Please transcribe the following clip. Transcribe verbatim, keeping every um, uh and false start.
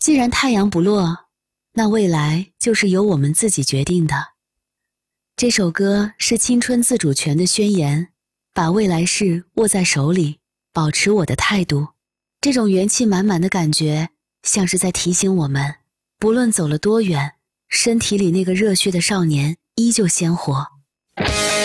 既然太阳不落，那未来就是由我们自己决定的。这首歌是青春自主权的宣言，把未来事握在手里，保持我的态度。这种元气满满的感觉，像是在提醒我们，不论走了多远，身体里那个热血的少年依旧鲜活。